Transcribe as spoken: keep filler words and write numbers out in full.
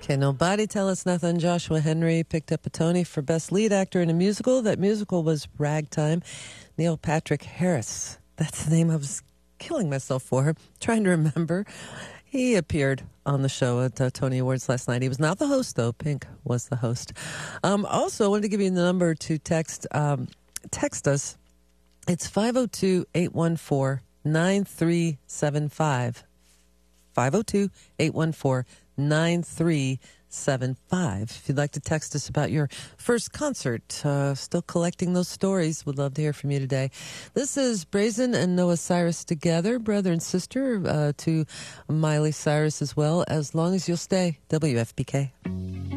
Can nobody tell us nothing? Joshua Henry picked up a Tony for Best Lead Actor in a Musical. That musical was Ragtime. Neil Patrick Harris. That's the name I was killing myself for, trying to remember. He appeared on the show at uh, Tony Awards last night. He was not the host, though. Pink was the host. Um, also, I wanted to give you the number to text um, text us. It's five oh two, eight one four, nine three seven five. five oh two, eight one four, nine three seven five. If you'd like to text us about your first concert, uh, still collecting those stories, would love to hear from you today. This is Brazen and Noah Cyrus together, brother and sister, uh, to Miley Cyrus as well. As long as you'll stay, W F P K.